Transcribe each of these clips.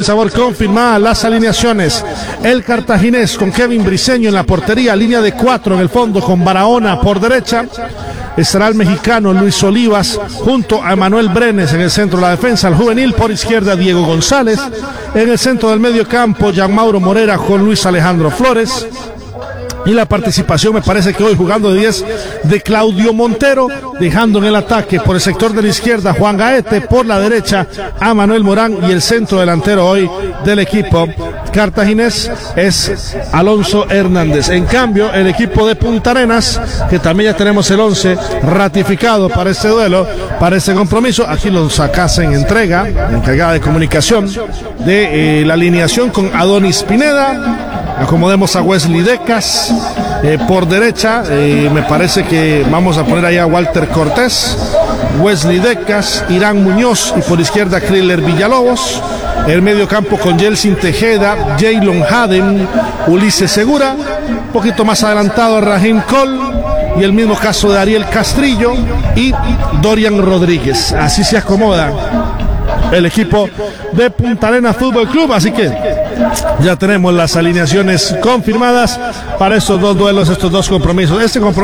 Sabor confirmadas las alineaciones. El cartaginés con Kevin Briceño en la portería, línea de 4 en el fondo con Barahona por derecha. Estará el mexicano Luis Olivas junto a Emanuel Brenes en el centro de la defensa, el juvenil por izquierda Diego González, en el centro del medio campo Jean Mauro Morera con Luis Alejandro Flores. Y la participación, me parece que hoy jugando de 10 de Claudio Montero, dejando en el ataque por el sector de la izquierda Juan Gaete, por la derecha a Manuel Morán, y el centro delantero hoy del equipo cartaginés es Alonso Hernández. En cambio, el equipo de Punta Arenas, que también ya tenemos el 11 ratificado para este duelo, para este compromiso, aquí lo sacas en entrega, encargada de comunicación de la alineación con Adonis Pineda. Acomodemos a Wesley Decas por derecha, me parece que vamos a poner ahí a Walter Cortés, Wesley Decas, Irán Muñoz, y por izquierda Kriller Villalobos. El medio campo con Yeltsin Tejeda, Jaylon Haden, Ulises Segura, un poquito más adelantado Rahim Cole, y el mismo caso de Ariel Castrillo y Dorian Rodríguez. Así se acomoda el equipo de Punta Arenas Fútbol Club, así que ya tenemos las alineaciones confirmadas para estos dos duelos, estos dos compromisos,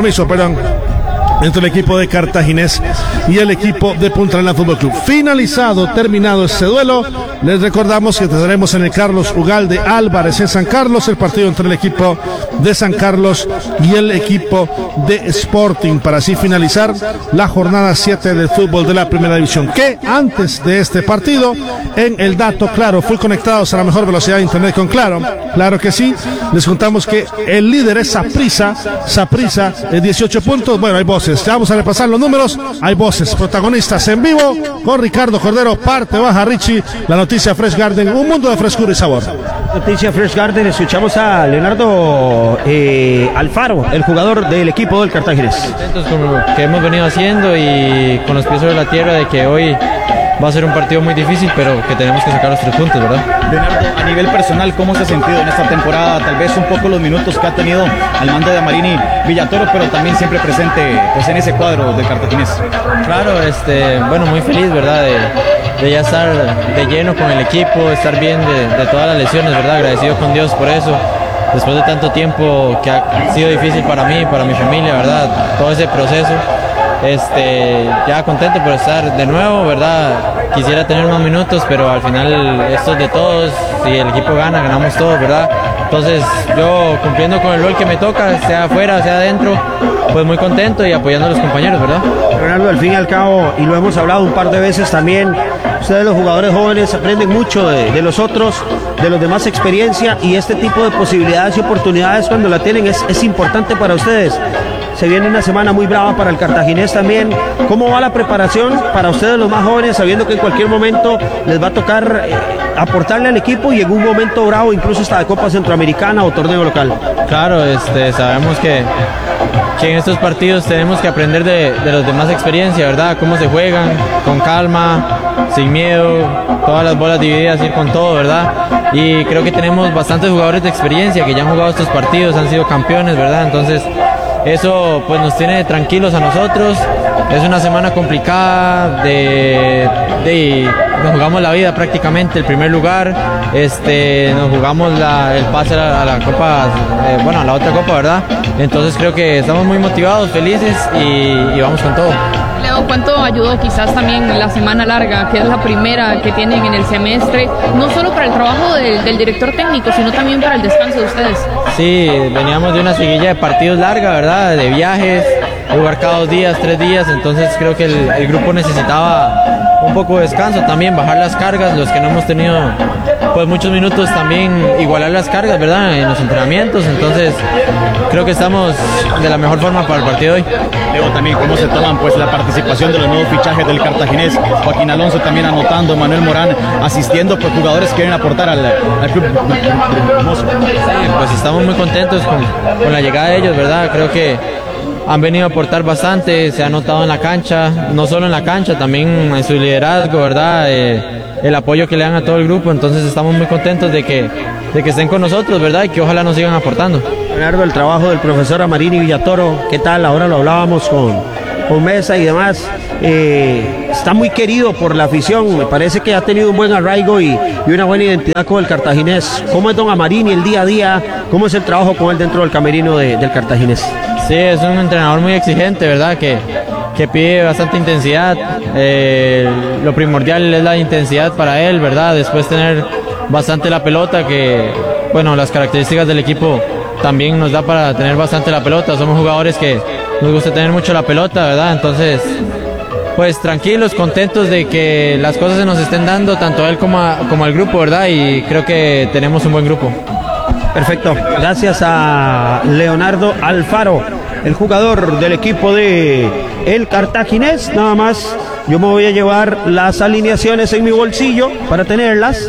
entre el equipo de Cartaginés y el equipo de Punta Arenas Fútbol Club. Finalizado, terminado este duelo, les recordamos que estaremos en el Carlos Ugalde Álvarez en San Carlos, el partido entre el equipo de San Carlos y el equipo de Sporting, para así finalizar la jornada 7 del fútbol de la primera división. Que antes de este partido, en el dato Claro, full conectados a la mejor velocidad de internet con Claro, claro que sí, les contamos que el líder es Saprissa, de 18 puntos. Bueno, hay voces, ya vamos a repasar los números, hay voces, protagonistas en vivo con Ricardo Cordero, parte baja Richie, la noticia Fresh Garden, un mundo de frescura y sabor. Noticia Fresh Garden, escuchamos a Leonardo Alfaro, el jugador del equipo del Cartaginés. Contentos con lo que hemos venido haciendo y con los pies sobre la tierra de que hoy va a ser un partido muy difícil, pero que tenemos que sacar los 3 puntos, ¿verdad? Leonardo, a nivel personal, ¿cómo se ha sentido en esta temporada? Tal vez un poco los minutos que ha tenido al mando de Amarini Villatoro, pero también siempre presente pues, en ese cuadro del cartaginés. Claro, bueno, muy feliz, ¿verdad? De ya estar de lleno con el equipo, estar bien de todas las lesiones, ¿verdad? Agradecido con Dios por eso. Después de tanto tiempo que ha sido difícil para mí, para mi familia, ¿verdad? Todo ese proceso. Ya contento por estar de nuevo, ¿verdad? Quisiera tener más minutos, pero al final esto es de todos. Si el equipo gana, ganamos todos, ¿verdad? Entonces yo cumpliendo con el rol que me toca, sea afuera, sea adentro, pues muy contento y apoyando a los compañeros, ¿verdad? Leonardo, al fin y al cabo, y lo hemos hablado un par de veces también, ustedes los jugadores jóvenes aprenden mucho de los otros, de los demás experiencia, y este tipo de posibilidades y oportunidades cuando la tienen es importante para ustedes. Se viene una semana muy brava para el cartaginés también. ¿Cómo va la preparación para ustedes los más jóvenes, sabiendo que en cualquier momento les va a tocar aportarle al equipo y en un momento bravo incluso hasta de Copa Centroamericana o torneo local? Claro, sabemos que en estos partidos tenemos que aprender de los demás experiencias, ¿verdad? Cómo se juegan, con calma, sin miedo, todas las bolas divididas, ir con todo, ¿verdad? Y creo que tenemos bastantes jugadores de experiencia que ya han jugado estos partidos, han sido campeones, ¿verdad? Entonces eso pues nos tiene tranquilos a nosotros. Es una semana complicada, nos jugamos la vida prácticamente, el primer lugar, nos jugamos el pase a la Copa, a la otra Copa, ¿verdad? Entonces creo que estamos muy motivados, felices y vamos con todo. Leo, ¿cuánto ayudó quizás también la semana larga, que es la primera que tienen en el semestre, no solo para el trabajo del director técnico, sino también para el descanso de ustedes? Sí, veníamos de una seguilla de partidos larga, ¿verdad? De viajes, de jugar cada 2 días, 3 días, entonces creo que el grupo necesitaba un poco de descanso también, bajar las cargas, los que no hemos tenido pues muchos minutos también igualar las cargas, ¿verdad? En los entrenamientos, entonces creo que estamos de la mejor forma para el partido de hoy. Leo, también cómo se toman pues la participación de los nuevos fichajes del cartaginés, Joaquín Alonso también anotando, Manuel Morán asistiendo, pues jugadores que quieren aportar al club hermoso. Sí, pues estamos muy contentos con la llegada de ellos, ¿verdad? Creo que han venido a aportar bastante, se ha notado en la cancha, no solo en la cancha, también en su liderazgo, ¿verdad? El apoyo que le dan a todo el grupo, entonces estamos muy contentos de que estén con nosotros, ¿verdad? Y que ojalá nos sigan aportando. Leonardo, el trabajo del profesor Amarini Villatoro, ¿qué tal? Ahora lo hablábamos con Mesa y demás, está muy querido por la afición. Me parece que ha tenido un buen arraigo y una buena identidad con el cartaginés. ¿Cómo es don Amarini el día a día? ¿Cómo es el trabajo con él dentro del camerino del cartaginés? Sí, es un entrenador muy exigente, ¿verdad? Que pide bastante intensidad. Lo primordial es la intensidad para él, ¿verdad? Después tener bastante la pelota, que, bueno, las características del equipo también nos da para tener bastante la pelota. Somos jugadores que nos gusta tener mucho la pelota, ¿verdad? Entonces, pues tranquilos, contentos de que las cosas se nos estén dando, tanto a él como al grupo, ¿verdad? Y creo que tenemos un buen grupo. Perfecto, gracias a Leonardo Alfaro, el jugador del equipo de el Cartaginés. Nada más, yo me voy a llevar las alineaciones en mi bolsillo para tenerlas.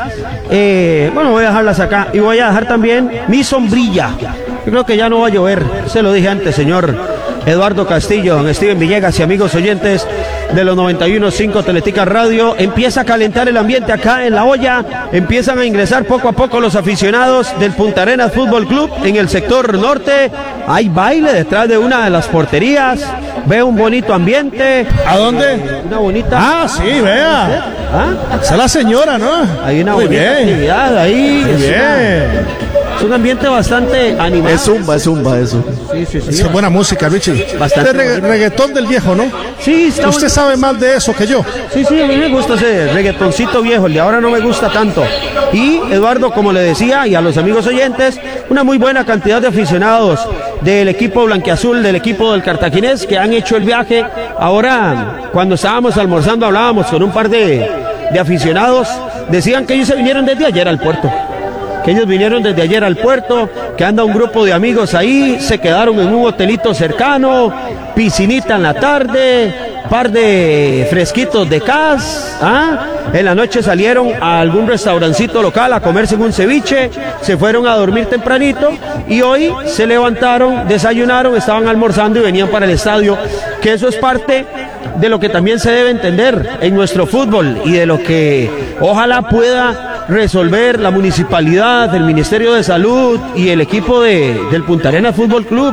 Bueno, voy a dejarlas acá y voy a dejar también mi sombrilla. Yo creo que ya no va a llover, se lo dije antes, señor Eduardo Castillo, don Steven Villegas y amigos oyentes de los 91.5 Teletica Radio. Empieza a calentar el ambiente acá en La Hoya, empiezan a ingresar poco a poco los aficionados del Punta Arenas Fútbol Club en el sector norte. Hay baile detrás de una de las porterías, veo un bonito ambiente. ¿A dónde? Una bonita... Ah, sí, vea. ¿Ah? Esa es la señora, ¿no? Hay una muy bonita bien actividad ahí. Muy bien. Es un ambiente bastante animado. Es zumba eso. Sí. Es buena música, Richie. Bastante reggaetón del viejo, ¿no? Sí, está Usted sabe más de eso que yo. Sí, a mí me gusta ese reggaetoncito viejo, el de ahora no me gusta tanto. Y Eduardo, como le decía, y a los amigos oyentes, una muy buena cantidad de aficionados del equipo blanquiazul, del equipo del Cartaginés, que han hecho el viaje. Ahora, cuando estábamos almorzando, hablábamos con un par de aficionados, decían que ellos se vinieron desde ayer al puerto. Que ellos vinieron desde ayer al puerto, que anda un grupo de amigos ahí, se quedaron en un hotelito cercano, piscinita en la tarde, par de fresquitos de cas, en la noche salieron a algún restaurancito local a comerse un ceviche, se fueron a dormir tempranito y hoy se levantaron, desayunaron, estaban almorzando y venían para el estadio, que eso es parte de lo que también se debe entender en nuestro fútbol y de lo que ojalá pueda resolver la municipalidad, el Ministerio de Salud y el equipo del Punta Arenas Fútbol Club.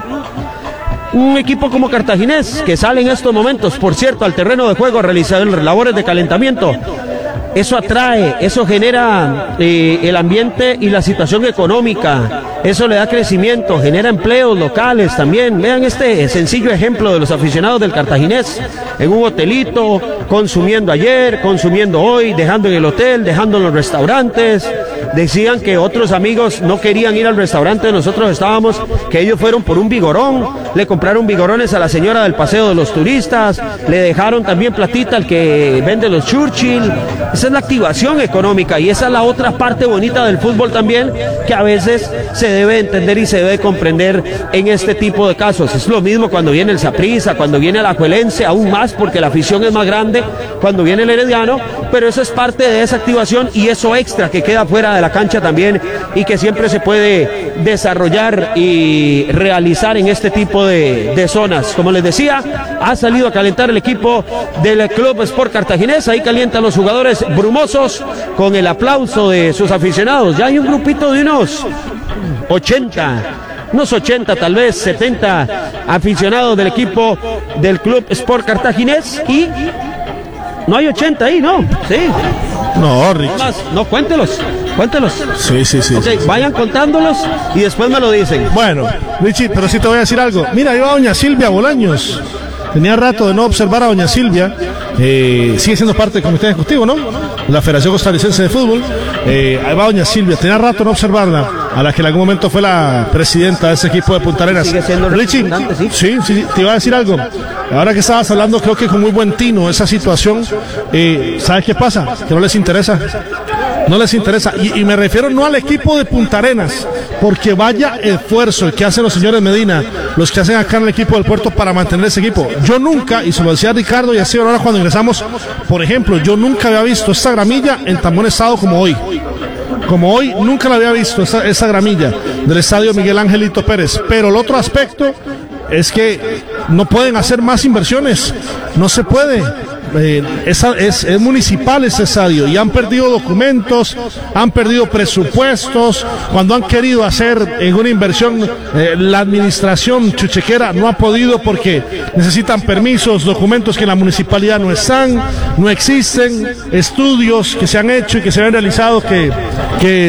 Un equipo como Cartaginés que sale en estos momentos, por cierto, al terreno de juego a realizar labores de calentamiento. Eso atrae, eso genera el ambiente y la situación económica, eso le da crecimiento, genera empleos locales también. Vean este sencillo ejemplo de los aficionados del Cartaginés, en un hotelito, consumiendo ayer, consumiendo hoy, dejando en el hotel, dejando en los restaurantes. Decían que otros amigos no querían ir al restaurante donde nosotros estábamos, que ellos fueron por un vigorón, le compraron vigorones a la señora del paseo de los turistas, le dejaron también platita al que vende los Churchill. Esa es la activación económica y esa es la otra parte bonita del fútbol también, que a veces se debe entender y se debe comprender en este tipo de casos. Es lo mismo cuando viene el Saprissa, cuando viene el Alajuelense, aún más porque la afición es más grande, cuando viene el Herediano, pero eso es parte de esa activación y eso extra que queda fuera de la cancha también y que siempre se puede desarrollar y realizar en este tipo de zonas. Como les decía, ha salido a calentar el equipo del Club Sport Cartaginés, ahí calientan los jugadores brumosos con el aplauso de sus aficionados. Ya hay un grupito de unos 80 tal vez 70 aficionados del equipo del Club Sport Cartaginés y no hay 80 ahí, ¿no? Sí. No, Rich. No, cuéntelos. Sí. Okay, vayan contándolos y después me lo dicen. Bueno, Richie, pero sí te voy a decir algo. Mira, ahí va doña Silvia Bolaños. Tenía rato de no observar a doña Silvia. Sigue siendo parte del comité ejecutivo, ¿no? La Federación Costarricense de Fútbol. Ahí va doña Silvia. Tenía rato de no observarla. A la que en algún momento fue la presidenta de ese equipo de Punta Arenas. Sigue siendo Richie, sí, te iba a decir algo. Ahora que estabas hablando, creo que con muy buen tino esa situación. ¿Sabes qué pasa? Que no les interesa. No les interesa. Y me refiero no al equipo de Punta Arenas, porque vaya esfuerzo el que hacen los señores Medina, los que hacen acá en el equipo del puerto para mantener ese equipo. Yo nunca, y se lo decía a Ricardo y así ahora cuando ingresamos, por ejemplo, yo nunca había visto esta gramilla en tan buen estado como hoy. Como hoy, nunca la había visto esa gramilla del estadio Miguel Angelito Pérez. Pero el otro aspecto es que no pueden hacer más inversiones. No se puede. es municipal ese estadio, y han perdido documentos, han perdido presupuestos. Cuando han querido hacer en una inversión, la administración chuchequera no ha podido porque necesitan permisos, documentos que en la municipalidad no están, no existen, estudios que se han hecho y que se han realizado que